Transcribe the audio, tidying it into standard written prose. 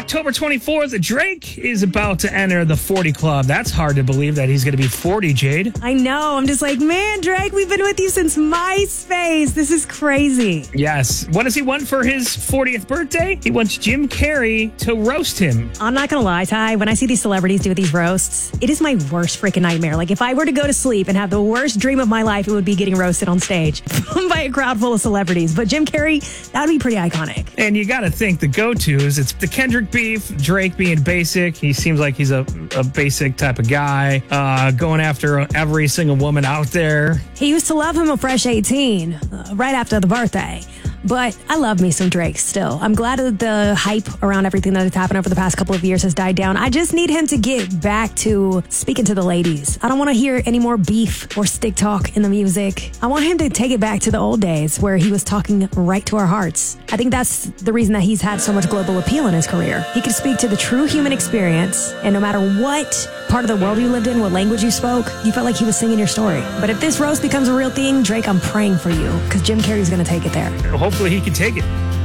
October 24th, Drake is about to enter the 40 Club. That's hard to believe that he's going to be 40, Jade. I know. I'm just like, man, Drake, we've been with you since MySpace. This is crazy. Yes. What does he want for his 40th birthday? He wants Jim Carrey to roast him. I'm not going to lie, Ty. When I see these celebrities do these roasts, it is my worst freaking nightmare. Like, if I were to go to sleep and have the worst dream of my life, it would be getting roasted on stage by a crowd full of celebrities. But Jim Carrey, that would be pretty iconic. And you got to think the go-tos. It's the Kendrick beef, Drake being basic. He seems like he's a basic type of guy, going after every single woman out there. He used to love him a fresh 18, right after the birthday. But I love me some Drake still. I'm glad that the hype around everything that has happened over the past couple of years has died down. I just need him to get back to speaking to the ladies. I don't want to hear any more beef or stick talk in the music. I want him to take it back to the old days where he was talking right to our hearts. I think that's the reason that he's had so much global appeal in his career. He could speak to the true human experience, and no matter what part of the world you lived in, what language you spoke, you felt like he was singing your story. But if this roast becomes a real thing, Drake, I'm praying for you, because Jim Carrey's going to take it there. Hopefully he can take it.